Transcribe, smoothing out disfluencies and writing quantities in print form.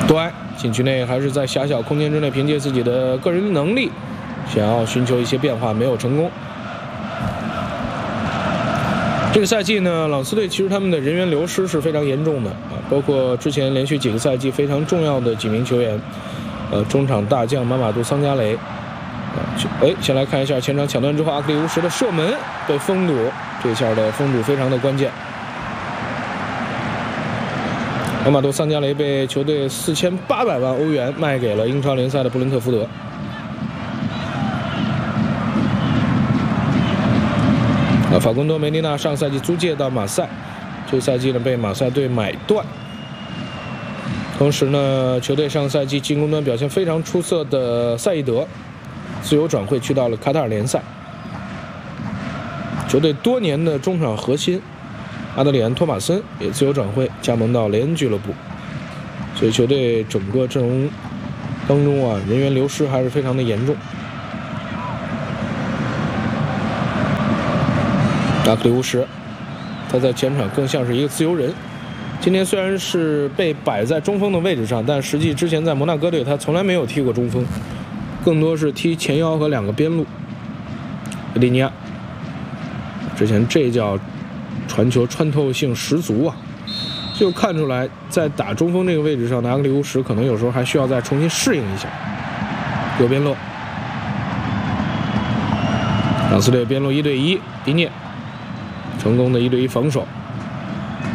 多埃禁区内还是在狭小空间之内，凭借自己的个人能力，想要寻求一些变化，没有成功。这个赛季呢，朗斯队其实他们的人员流失是非常严重的啊，包括之前连续几个赛季非常重要的几名球员，中场大将马马杜桑加雷，先来看一下前场抢断之后，阿克里乌什的射门被封堵，这下的封堵非常的关键。马马杜桑加雷被球队4800万欧元卖给了英超联赛的布伦特福德。法昆多·梅利纳上赛季租借到马赛，这赛季呢被马赛队买断。同时呢，球队上赛季进攻端表现非常出色的赛义德自由转会去到了卡塔尔联赛。球队多年的中场核心阿德里安·托马森也自由转会加盟到雷恩俱乐部，所以球队整个阵容当中啊，人员流失还是非常的严重。阿克里乌什，他在前场更像是一个自由人。今天虽然是被摆在中锋的位置上，但实际之前在摩纳哥队他从来没有踢过中锋，更多是踢前腰和2个边路。利尼亚，之前这叫传球穿透性十足啊，就看出来在打中锋这个位置上的阿克里乌什可能有时候还需要再重新适应一下。右边路，朗斯队边路1对1，迪涅成功的1对1防守。